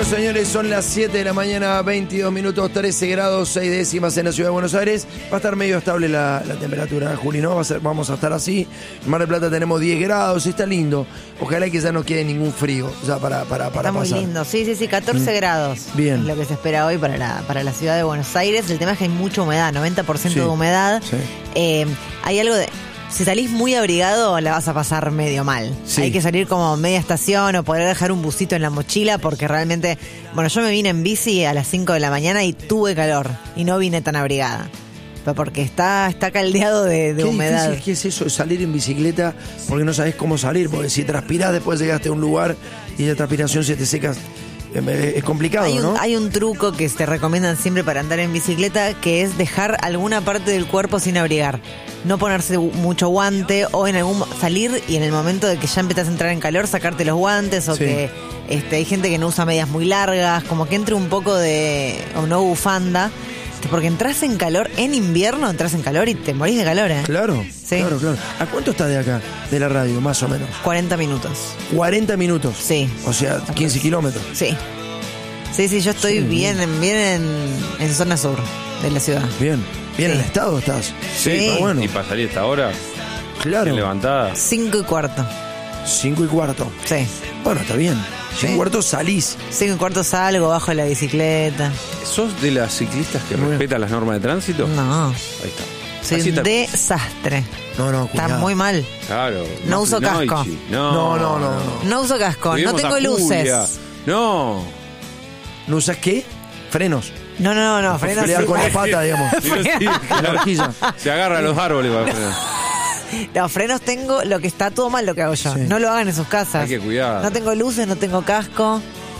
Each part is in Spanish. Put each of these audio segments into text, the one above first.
Bueno, señores, son las 7 de la mañana, 22 minutos, 13 grados, 6 décimas en la ciudad de Buenos Aires. Va a estar medio estable la temperatura, Juli, ¿no? Vamos a estar así. En Mar del Plata tenemos 10 grados, está lindo. Ojalá que ya no quede ningún frío, ya para está pasar. Muy lindo, sí, 14 grados. Bien. Es lo que se espera hoy para la ciudad de Buenos Aires. El tema es que hay mucha humedad, 90% de humedad. Sí. Hay algo de... Si salís muy abrigado, la vas a pasar medio mal. Sí. Hay que salir como media estación o poder dejar un busito en la mochila porque realmente... Bueno, yo me vine en bici a las 5 de la mañana y tuve calor y no vine tan abrigada. Pero porque está caldeado de humedad. ¿Qué es eso de salir en bicicleta porque no sabés cómo salir? Porque si transpirás después llegaste a un lugar y la transpiración se te seca... Es complicado, ¿no? Hay un truco que te recomiendan siempre para andar en bicicleta, que es dejar alguna parte del cuerpo sin abrigar. No ponerse mucho guante o salir y en el momento de que ya empezás a entrar en calor, sacarte los guantes o sí. que hay gente que no usa medias muy largas, como que entre un poco de... o no bufanda. Porque entras en calor, en invierno entras en calor y te morís de calor, ¿eh? Claro, sí. Claro. ¿A cuánto estás de acá, de la radio, más o menos? 40 minutos. 40 minutos. Sí. O sea, 15 kilómetros. Sí. Sí, yo estoy bien en zona sur de la ciudad. Bien Sí. en el estado estás. Sí. Bueno. Y para salir a esta hora, Claro. bien levantada. 5:15. 5:15. Sí. Bueno, está bien. 5:15 salís. 5:15 salgo, bajo la bicicleta. ¿Sos de las ciclistas que Muy bien. respetan las normas de tránsito? No. Ahí está. Soy Así un está. desastre. No, Está cuidado. muy mal. Claro. No uso casco. Ichi. No. No uso casco, no Cuidemos tengo a Julia. luces. No. ¿No usas qué? Frenos. No, frenos Pelear sí. con la pata, digamos. Digo, sí, La horquilla. se agarra a los árboles para frenar. No, frenos tengo, lo que está todo mal lo que hago yo. Sí. No lo hagan en sus casas. Hay que cuidar. No tengo luces, no tengo casco.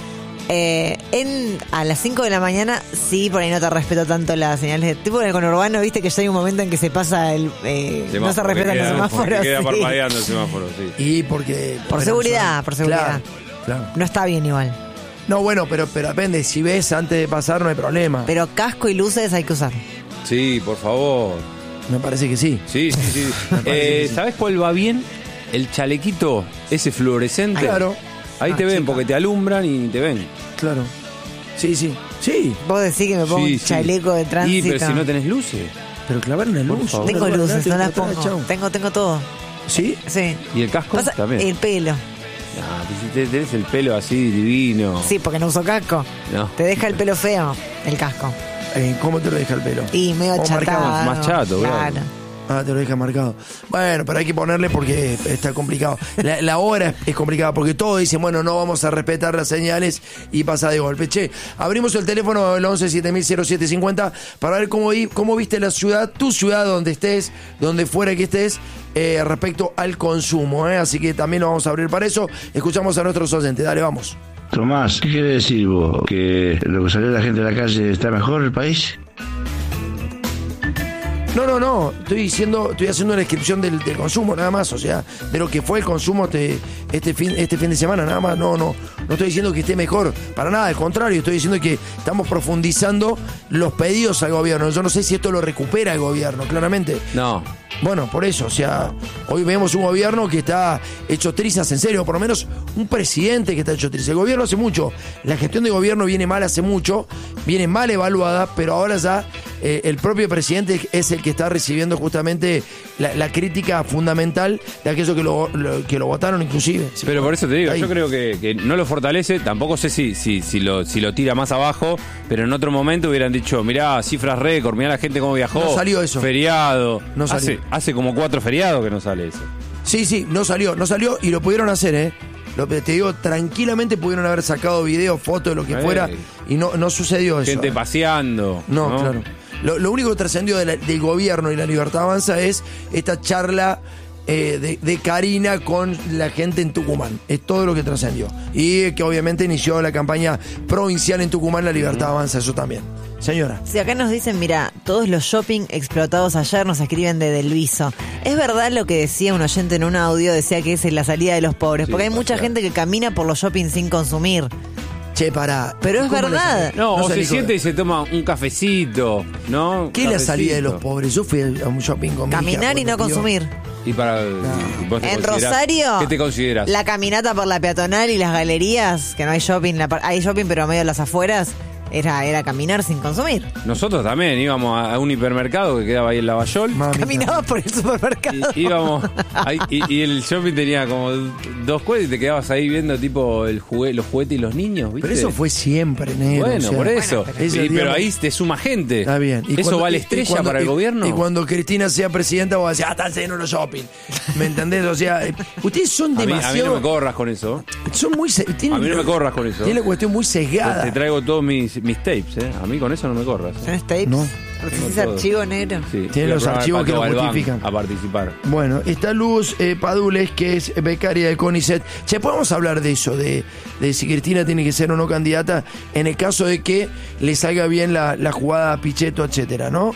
A las 5 de la mañana, sí, por ahí no te respeto tanto las señales de tipo en el conurbano, viste que ya hay un momento en que se pasa no se respetan los semáforos. Queda sí. parpadeando el semáforo, sí. Y porque... Por seguridad. Claro. No está bien igual. No, bueno, pero depende. Si ves antes de pasar no hay problema. Pero casco y luces hay que usar. Sí, por favor. Me parece que sí. Sí. que sí. ¿Sabes cuál va bien? El chalequito, ese fluorescente. Claro. Ahí te ven, chica. porque te alumbran y te ven. Claro. Sí. Vos decís que me pongo un chaleco de tránsito. Y pero si no tenés luces. Pero clavar una luz. favor. Tengo una luces, adelante, no otra las atrás, pongo. chau. Tengo todo. ¿Sí? Sí. ¿Y el casco? Pasa También. el pelo. No, si tenés el pelo así divino. Sí, porque no uso casco. No. Te deja el pelo feo, el casco. ¿Cómo te lo deja el pelo? Y medio O achatado. marcado. Más chato, claro. Ah, te lo deja marcado. Bueno, pero hay que ponerle porque está complicado. La hora es complicada porque todos dicen, bueno, no vamos a respetar las señales y pasa de golpe. Che, abrimos el teléfono el 11-7000-0750 para ver cómo viste la ciudad, tu ciudad, donde estés, donde fuera que estés, respecto al consumo. Así que también lo vamos a abrir para eso. Escuchamos a nuestros oyentes. Dale, vamos. Tomás, ¿qué quiere decir vos? ¿Que lo que salió la gente de la calle está mejor el país? No. Estoy haciendo una descripción del consumo, nada más. O sea, de lo que fue el consumo este fin de semana, nada más. No estoy diciendo que esté mejor, para nada, al contrario. Estoy diciendo que estamos profundizando los pedidos al gobierno. Yo no sé si esto lo recupera el gobierno, claramente. No. Bueno, por eso, o sea, hoy vemos un gobierno que está hecho trizas, en serio, por lo menos un presidente que está hecho trizas. El gobierno hace mucho, la gestión de gobierno viene mal hace mucho, viene mal evaluada, pero ahora ya el propio presidente es el que está recibiendo justamente la crítica fundamental de aquellos que lo votaron inclusive. Pero por eso te digo, Ahí. yo creo que no lo fortalece, tampoco sé si lo tira más abajo, pero en otro momento hubieran dicho, mirá, cifras récord, mirá la gente cómo viajó. No salió eso. Feriado. No salió. Hace como 4 feriados que no sale eso. Sí, no salió y lo pudieron hacer, te digo, tranquilamente pudieron haber sacado videos, fotos, de lo que fuera, y no sucedió eso. Gente paseando. No, claro. Lo único que trascendió del gobierno y la Libertad Avanza es esta charla de Karina con la gente en Tucumán. Es todo lo que trascendió. Y que obviamente inició la campaña provincial en Tucumán, la Libertad Avanza, eso también. Señora. Si acá nos dicen, mira, todos los shopping explotados ayer, nos escriben de Delviso. Es verdad lo que decía un oyente en un audio, decía que es la salida de los pobres, Sí, porque hay mucha claro. gente que camina por los shopping sin consumir. Che, pará. Pero es ¿Cómo le verdad. sale? No, o salí se con- siente y se toma un cafecito, ¿no? ¿Qué es la Cafecito. salida de los pobres? Yo fui a un shopping con mi hija Caminar y cuando no pidió- consumir. Y para ¿vos te En considerás- Rosario, ¿qué te consideras? la caminata por la peatonal y las galerías, que no hay shopping, hay shopping pero medio de las afueras, era caminar sin consumir. Nosotros también íbamos a un hipermercado que quedaba ahí en Lavallol. Mamita. Caminabas por el supermercado. Íbamos ahí, y el shopping tenía como 2 cuadras y te quedabas ahí viendo tipo los juguetes y los niños, ¿viste? Pero eso fue siempre, negro. Bueno, o sea, por eso. eso, Pero digamos, ahí te suma gente. Está bien. ¿Eso cuando- vale y estrella cuando- para el gobierno? Y cuando Cristina sea presidenta, vos decís, están llenos los shopping. ¿Me entendés? O sea, ustedes son a mí demasiado. no me corras con eso. Son muy. A mí no me corras con eso. Tiene la cuestión muy sesgada. Te traigo todos mis tapes, ¿eh? A mí con eso no me corras. ¿eh? ¿Tenés tapes? No. ¿Ese todo. archivo negro? Sí, Tiene fui a los probar archivos que Pato lo Galván justifican. a participar. Bueno, está Luz Padules, que es becaria de CONICET. Che, podemos hablar de eso, de si Cristina tiene que ser o no candidata en el caso de que le salga bien la jugada a Pichetto, etcétera, ¿no?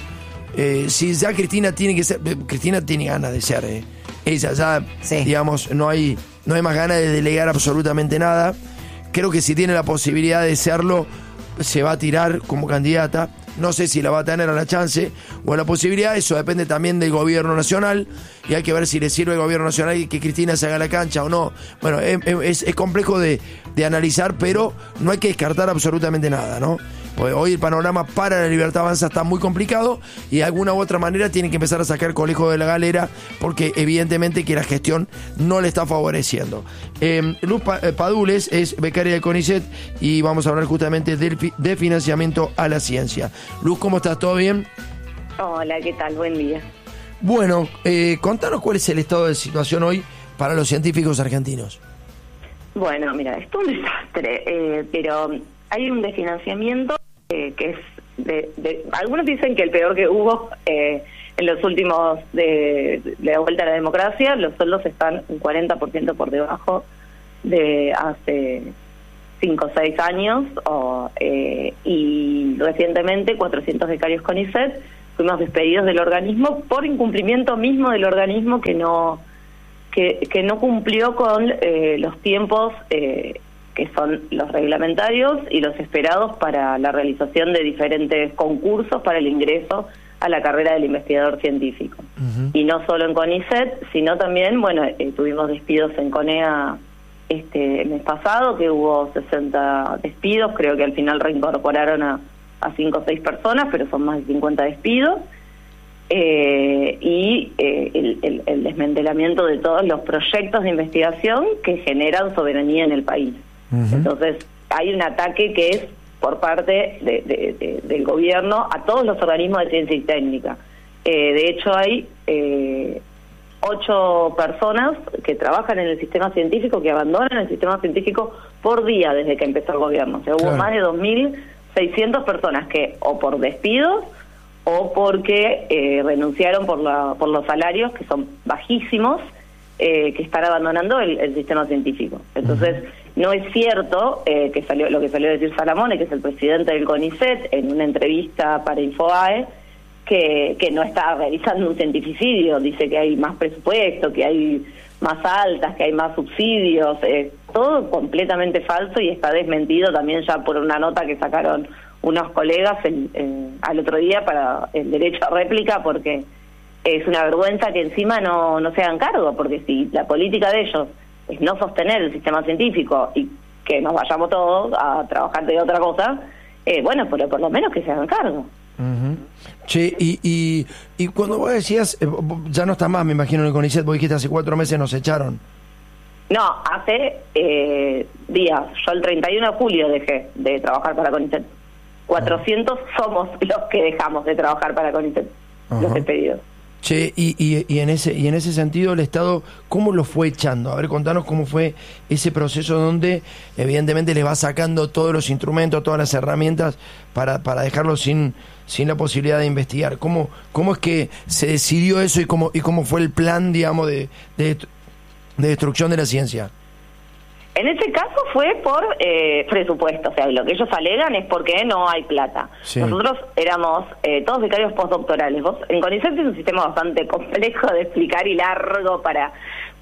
Si ya Cristina tiene que ser, Cristina tiene ganas de ser, ella ya, Sí. digamos, no hay más ganas de delegar absolutamente nada. Creo que si tiene la posibilidad de serlo, se va a tirar como candidata. No sé si la va a tener a la chance o a la posibilidad. Eso depende también del gobierno nacional. Y hay que ver si le sirve al gobierno nacional que Cristina se haga la cancha o no. Bueno, es complejo de analizar, pero no hay que descartar absolutamente nada, ¿no? Porque hoy el panorama para la Libertad Avanza está muy complicado y de alguna u otra manera tienen que empezar a sacar conejo de la galera porque evidentemente que la gestión no le está favoreciendo. Luz Padules es becaria de CONICET y vamos a hablar justamente de financiamiento a la ciencia. Luz, ¿cómo estás? ¿Todo bien? Hola, ¿qué tal? Buen día. Bueno, contanos cuál es el estado de situación hoy para los científicos argentinos. Bueno, mira, esto es un desastre, pero hay un desfinanciamiento que es algunos dicen que el peor que hubo en los últimos de la vuelta a la democracia. Los sueldos están un 40% por debajo de hace 5 o 6 años y recientemente 400 becarios CONICET fuimos despedidos del organismo por incumplimiento mismo del organismo que no cumplió con los tiempos que son los reglamentarios y los esperados para la realización de diferentes concursos para el ingreso a la carrera del investigador científico. Uh-huh. Y no solo en CONICET, sino también, bueno, tuvimos despidos en CONEA este mes pasado, que hubo 60 despidos, creo que al final reincorporaron a 5 o 6 personas, pero son más de 50 despidos. Y el desmantelamiento de todos los proyectos de investigación que generan soberanía en el país. Uh-huh. Entonces, hay un ataque que es por parte del gobierno a todos los organismos de ciencia y técnica. De hecho, hay 8 personas que trabajan en el sistema científico, que abandonan el sistema científico por día desde que empezó el gobierno. O sea, hubo más de 2.600 personas que o por despidos o porque renunciaron por los salarios, que son bajísimos, que están abandonando el sistema científico. Entonces, no es cierto que lo que salió a decir Salamone, que es el presidente del CONICET, en una entrevista para Infobae, que no está realizando un cientificidio. Dice que hay más presupuesto, que hay más altas, que hay más subsidios. Todo completamente falso y está desmentido también ya por una nota que sacaron unos colegas al otro día para el derecho a réplica, porque es una vergüenza que encima no se hagan cargo, porque si la política de ellos es no sostener el sistema científico y que nos vayamos todos a trabajar de otra cosa, bueno, pero por lo menos que se hagan cargo. Uh-huh. Che, y cuando vos decías, ya no está más, me imagino, en el CONICET, vos dijiste hace 4 meses nos echaron. No, hace días. Yo el 31 de julio dejé de trabajar para CONICET. 400 somos los que dejamos de trabajar para CONICET, los despedidos. Che, y en ese sentido el Estado, ¿cómo lo fue echando? A ver, contanos cómo fue ese proceso donde evidentemente les va sacando todos los instrumentos, todas las herramientas para dejarlos sin la posibilidad de investigar. ¿Cómo es que se decidió eso y cómo fue el plan, digamos, de destrucción de la ciencia? En ese caso fue por presupuesto, o sea, lo que ellos alegan es porque no hay plata. Sí. Nosotros éramos todos becarios postdoctorales. En CONICET es un sistema bastante complejo de explicar y largo para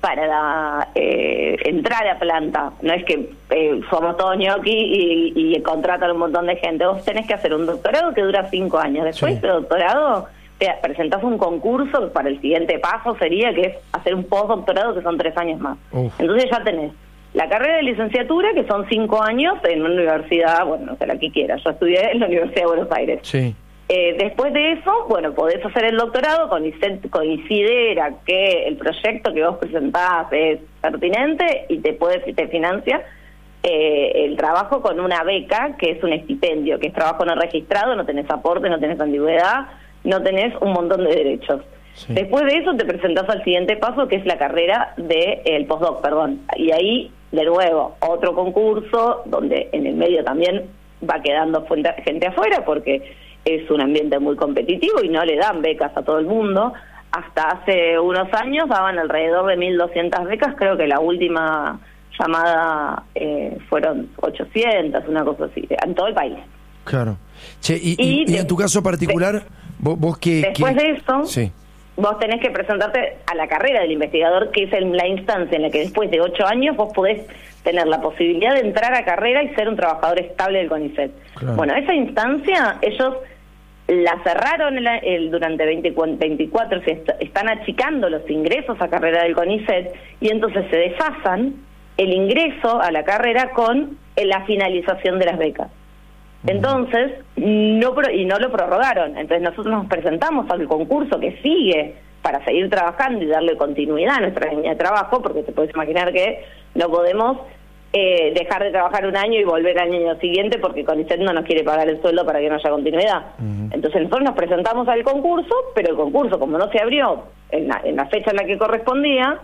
entrar a planta. No es que somos todos ñoqui y contratan un montón de gente. Vos tenés que hacer un doctorado que dura 5 años. Después de doctorado presentás un concurso para el siguiente paso, sería que es hacer un postdoctorado, que son 3 años más. Entonces ya tenés la carrera de licenciatura, que son 5 años en una universidad, bueno, no sé, la que quieras. Yo estudié en la Universidad de Buenos Aires. Sí. Después de eso, bueno, podés hacer el doctorado, considera que el proyecto que vos presentás es pertinente y te financia el trabajo con una beca, que es un estipendio, que es trabajo no registrado, no tenés aporte, no tenés antigüedad, no tenés un montón de derechos. Sí. Después de eso te presentás al siguiente paso, que es la carrera el postdoc, perdón. Y ahí, de nuevo, otro concurso, donde en el medio también va quedando gente afuera, porque es un ambiente muy competitivo y no le dan becas a todo el mundo. Hasta hace unos años daban alrededor de 1.200 becas, creo que la última llamada fueron 800, una cosa así, en todo el país. Claro. Che, y en tu caso particular, vos después de eso, sí, vos tenés que presentarte a la carrera del investigador, que es la instancia en la que después de 8 años vos podés tener la posibilidad de entrar a carrera y ser un trabajador estable del CONICET. Claro. Bueno, esa instancia ellos la cerraron durante 2024, están achicando los ingresos a carrera del CONICET y entonces se desfasan el ingreso a la carrera con la finalización de las becas. Entonces, no lo prorrogaron. Entonces nosotros nos presentamos al concurso que sigue para seguir trabajando y darle continuidad a nuestra línea de trabajo, porque te puedes imaginar que no podemos dejar de trabajar un año y volver al año siguiente porque CONICET no nos quiere pagar el sueldo para que no haya continuidad. Entonces nosotros nos presentamos al concurso, pero el concurso, como no se abrió en la fecha en la que correspondía,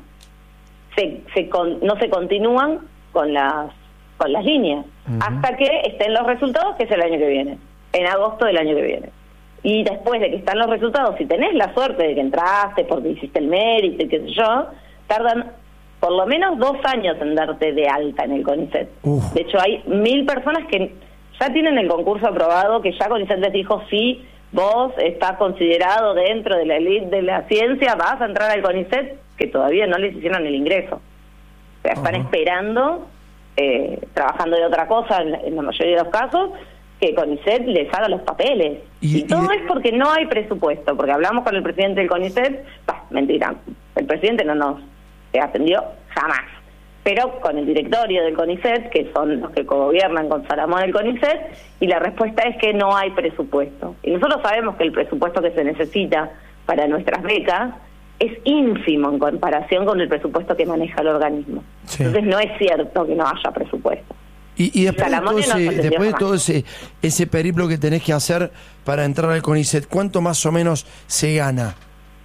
no se continúan con las líneas hasta que estén los resultados, que es el año que viene, en agosto del año que viene. Y después de que están los resultados, si tenés la suerte de que entraste porque hiciste el mérito y qué sé yo, tardan por lo menos 2 años en darte de alta en el CONICET. De hecho, hay 1.000 personas que ya tienen el concurso aprobado, que ya CONICET les dijo, sí, vos estás considerado dentro de la elite de la ciencia, vas a entrar al CONICET, que todavía no les hicieron el ingreso. O sea, están esperando, trabajando de otra cosa en la mayoría de los casos, que CONICET les haga los papeles. Y todo es porque no hay presupuesto, porque hablamos con el presidente del CONICET, mentira, el presidente no nos atendió jamás, pero con el directorio del CONICET, que son los que gobiernan con Salamón el CONICET, y la respuesta es que no hay presupuesto. Y nosotros sabemos que el presupuesto que se necesita para nuestras becas es ínfimo en comparación con el presupuesto que maneja el organismo. Sí. Entonces no es cierto que no haya presupuesto. Y después de todo ese periplo que tenés que hacer para entrar al CONICET, ¿cuánto más o menos se gana?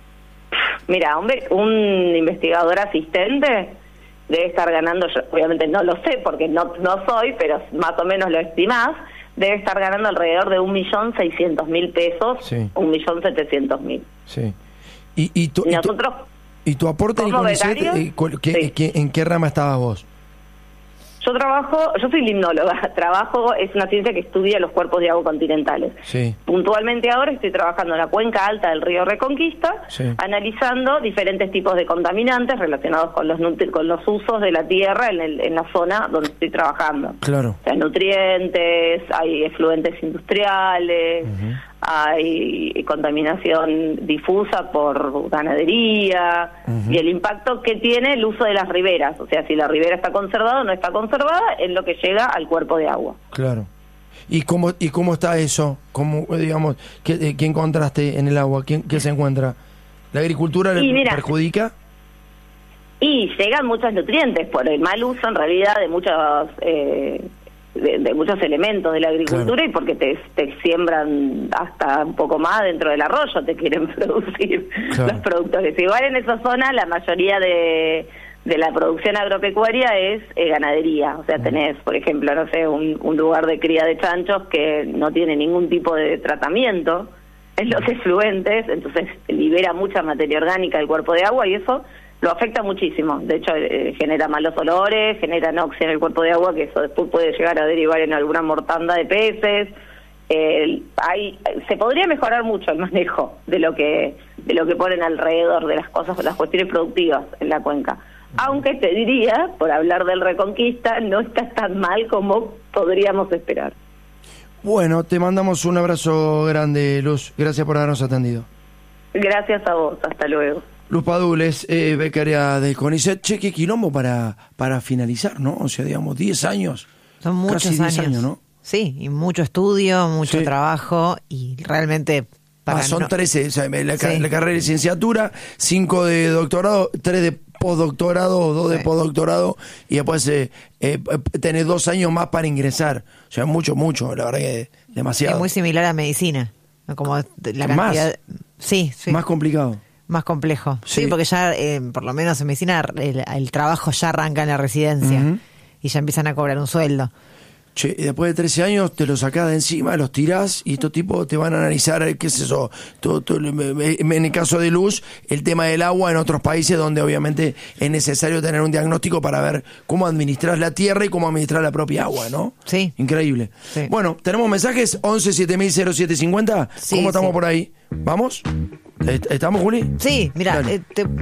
Mira, un investigador asistente debe estar ganando, yo obviamente no lo sé porque no soy, pero más o menos lo estimás, debe estar ganando alrededor de 1.600.000 pesos, sí. 1.700.000. Sí. ¿Y tu aporte en el CONICET, en qué rama estabas vos? Yo soy limnóloga, es una ciencia que estudia los cuerpos de agua continentales. Sí. Puntualmente ahora estoy trabajando en la cuenca alta del río Reconquista, sí, analizando diferentes tipos de contaminantes relacionados con los usos de la tierra en la zona donde estoy trabajando. Claro. O sea, nutrientes, hay efluentes industriales, hay contaminación difusa por ganadería, y el impacto que tiene el uso de las riberas. O sea, si la ribera está conservada o no está conservada, es lo que llega al cuerpo de agua. Claro. ¿Y cómo está eso? ¿Cómo, digamos, qué encontraste en el agua? ¿Qué se encuentra? ¿La agricultura perjudica? Y llegan muchos nutrientes por el mal uso, en realidad, de muchos de muchos elementos de la agricultura, claro, y porque te siembran hasta un poco más dentro del arroyo, te quieren producir, claro, los productores. Igual en esa zona la mayoría de la producción agropecuaria es ganadería. O sea, tenés, por ejemplo, no sé, un lugar de cría de chanchos que no tiene ningún tipo de tratamiento en los efluentes, entonces libera mucha materia orgánica del cuerpo de agua y eso lo afecta muchísimo. De hecho, genera malos olores, genera anoxia en el cuerpo de agua, que eso después puede llegar a derivar en alguna mortanda de peces. Se podría mejorar mucho el manejo de lo que ponen alrededor de las cosas, las cuestiones productivas en la cuenca. Aunque te diría, por hablar del Reconquista, no está tan mal como podríamos esperar. Bueno, te mandamos un abrazo grande, Luz. Gracias por habernos atendido. Gracias a vos, hasta luego. Luz Padules, becaria de CONICET. Che, qué quilombo para finalizar, ¿no? O sea, digamos, 10 años. Son muchos casi 10 años, ¿no? Sí, y mucho estudio, mucho trabajo, y realmente... son 13, o sea, la carrera de licenciatura, 5 de doctorado, 3 de postdoctorado o 2 de postdoctorado, y después tenés 2 años más para ingresar. O sea, mucho, la verdad que demasiado. Es muy similar a medicina, ¿no? Como la cantidad... ¿Más? Sí. Más complicado. Más complejo. Sí. Sí, porque ya, por lo menos en medicina, el trabajo ya arranca en la residencia, y ya empiezan a cobrar un sueldo. Che, y después de 13 años te los sacás de encima, los tirás y estos tipos te van a analizar, qué es eso, en el caso de Luz, el tema del agua en otros países donde obviamente es necesario tener un diagnóstico para ver cómo administrar la tierra y cómo administrar la propia agua, ¿no? Sí. Increíble. Sí. Bueno, tenemos mensajes, 11-7000-0750, Sí, ¿cómo estamos sí. por ahí? ¿Vamos? ¿Estamos, Juli? Sí, mira, Dale.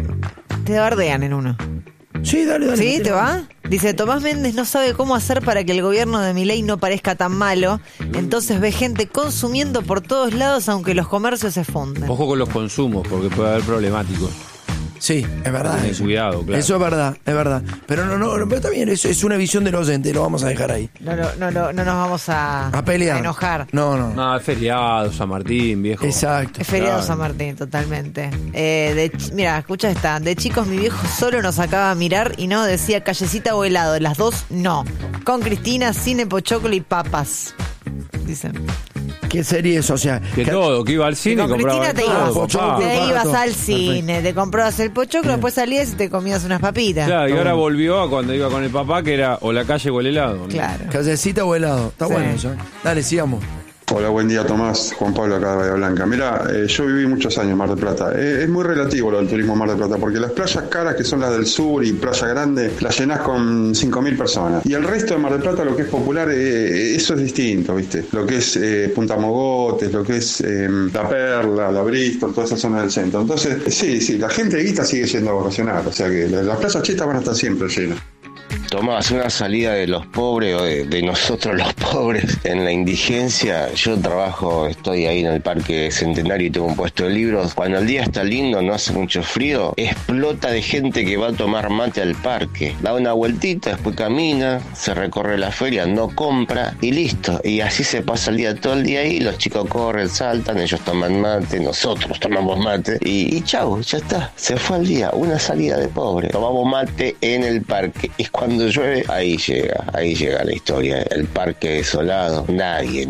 te bardean en uno. Sí, dale. ¿Sí? ¿Te va? Dice, Tomás Méndez no sabe cómo hacer para que el gobierno de Milei no parezca tan malo, entonces ve gente consumiendo por todos lados aunque los comercios se funden. Ojo con los consumos, porque puede haber problemáticos. Sí, es verdad. Ten Eso. cuidado, claro. Eso es verdad. Pero no, pero está bien, es una visión del oyente, lo vamos a dejar ahí. No nos vamos a pelear. a enojar. No. No, es feriado, San Martín, viejo. Exacto. Es feriado Claro. San Martín, totalmente. Mira, escucha esta. De chicos mi viejo solo nos sacaba a mirar y no decía callecita o helado. Las dos no. Con Cristina, cine, pochoclo y papas. Dicen. ¿Qué sería eso? O sea, Que todo, que iba al cine y Con compraba Cristina te todo, ibas, pochoclo, papá. te ibas todo. al cine, te comprabas el pochoclo, después salías y te comías unas papitas. Claro, y ahora volvió a cuando iba con el papá, que era o la calle o el helado. ¿no? Claro. callecita o helado. Está Sí. bueno eso. Dale, sigamos. Hola, buen día Tomás, Juan Pablo acá de Bahía Blanca. Mira, yo viví muchos años en Mar del Plata. Es muy relativo lo del turismo en Mar del Plata, porque las playas caras que son las del sur y Playa Grande, las llenás con 5.000 personas. Y el resto de Mar del Plata, lo que es popular, eso es distinto, ¿viste? Lo que es Punta Mogotes, lo que es La Perla, La Bristol, toda esa zona del centro. Entonces, sí, la gente de guita sigue yendo a vacacionar, o sea que las playas chetas van a estar siempre llenas. Tomás, una salida de los pobres o de nosotros los pobres en la indigencia. Yo estoy ahí en el Parque Centenario y tengo un puesto de libros. Cuando el día está lindo, no hace mucho frío, explota de gente que va a tomar mate al parque. Da una vueltita, después camina, se recorre la feria, no compra y listo. Y así se pasa el día, todo el día ahí. Los chicos corren, saltan, ellos toman mate, nosotros tomamos mate. Y chau, ya está, se fue el día. Una salida de pobre. Tomamos mate en el parque. Y cuando llueve, ahí llega la historia. El parque desolado. Nadie.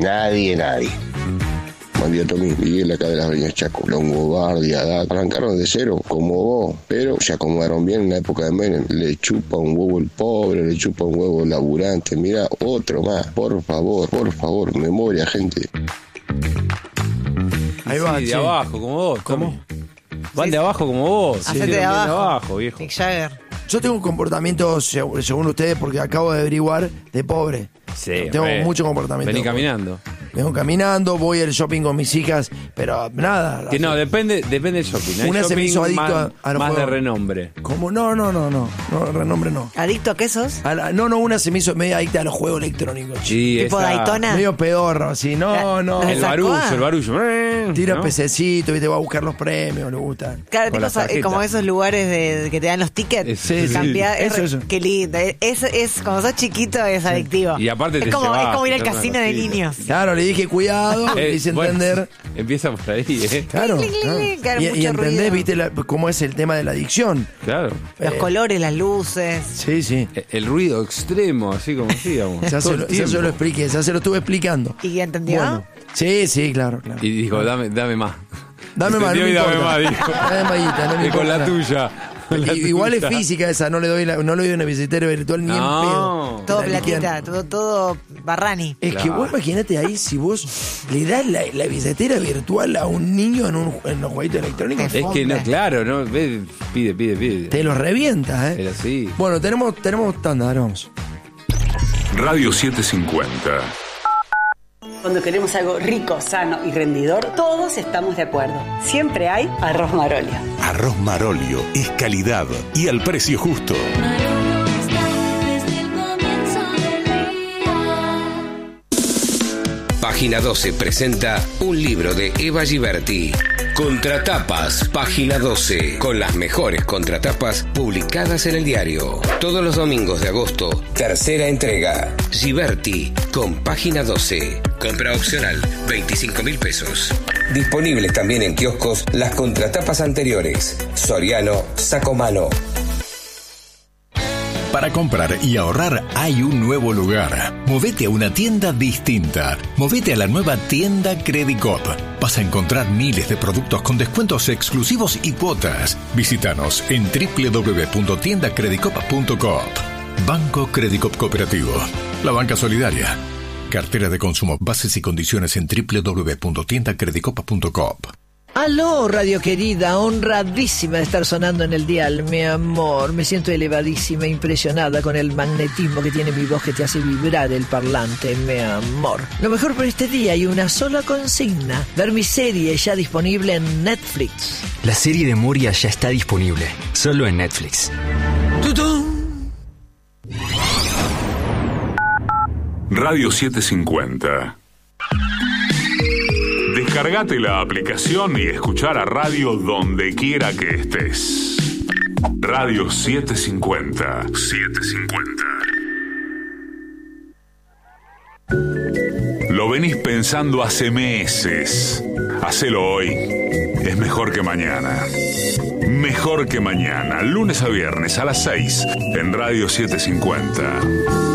Buen día, Tommy. Viví en la calle de las Breñas Chaco. Longobardia, Haddad. Arrancaron de cero, como vos, pero se acomodaron bien en la época de Menem. Le chupa un huevo el pobre, le chupa un huevo el laburante. Mira, otro más. Por favor, memoria, gente. Ahí va, Sí, de che. abajo, como vos. ¿Cómo? Tommy. Van de abajo como vos. Hacete Sí, de van abajo. viejo. Mick Jagger. Yo tengo un comportamiento, según ustedes, porque acabo de averiguar, de pobre. Sí, Tengo hombre. mucho comportamiento. Vení caminando. Vengo caminando, voy al shopping con mis hijas, pero nada. Que no, depende del shopping. Hay Una se me shopping hizo adicto más, a los más de juegos. renombre. ¿Cómo? No, renombre no. ¿Adicto a quesos? Una se me hizo medio adicta a los juegos electrónicos. Sí, ¿Tipo esa- Daytona? Medio pedorro, así. No. La- El ¿Sacó? barullo. Tira ¿no? pececito, viste, va a buscar los premios, le gusta. Claro, Con tipo las tarjetas. como esos lugares que te dan los tickets. Sí, sí. Eso. Qué lindo. Como sos chiquito es adictivo. Y aparte es te como ir al llevas, casino de niños. Claro, le dije cuidado, le hice bueno, entender. Empieza por ahí, Claro. Cling, cling, claro. cling, claro, Y mucho entendés, ruido. viste, cómo es el tema de la adicción. Claro. Los colores, las luces. Sí. El ruido extremo, así como decíamos. Ya todo se el lo tiempo. expliqué, ya se lo estuve explicando. ¿Y entendió? Bueno, sí, claro. Y dijo, dame más. Dame más, no Entendió me y dame importa. más, dijo. Dame más guita, no me Y con la importa. tuya. con la Igual es tuya. física esa, no le doy una billetera virtual ni en No. pedo. Todo La liquidan. platita, todo barrani. Es que Claro. vos imaginate ahí si vos le das la billetera virtual a un niño en los jueguitos electrónicos, Es que no, claro, no, ve, pide. te lo revienta, Pero sí. Bueno, tenemos tanda, ahora vamos. Radio 750. Cuando queremos algo rico, sano y rendidor, todos estamos de acuerdo. Siempre hay arroz Marolio. Arroz Marolio es calidad y al precio justo. Página 12 presenta un libro de Eva Giberti. Contratapas, página 12, con las mejores contratapas publicadas en el diario. Todos los domingos de agosto, tercera entrega. Giberti, con página 12. Compra opcional, 25.000 pesos. Disponibles también en kioscos las contratapas anteriores. Soriano, Sacomano. Para comprar y ahorrar hay un nuevo lugar. Movete a una tienda distinta. Movete a la nueva tienda Credicop. Vas a encontrar miles de productos con descuentos exclusivos y cuotas. Visítanos en www.tiendacredicop.coop. Banco Credicop Cooperativo. La banca solidaria. Cartera de consumo. Bases y condiciones en www.tiendacredicop.coop. Aló, radio querida, honradísima de estar sonando en el dial, mi amor. Me siento elevadísima, impresionada con el magnetismo que tiene mi voz que te hace vibrar el parlante, mi amor. Lo mejor por este día hay una sola consigna: ver mi serie ya disponible en Netflix. La serie de Moria ya está disponible, solo en Netflix. ¡Tutún! Radio 750. Descargate la aplicación y escuchar a radio donde quiera que estés. Radio 750. 750. Lo venís pensando hace meses. Hacelo hoy. Es mejor que mañana. Mejor que mañana. Lunes a viernes a las 6 en Radio 750.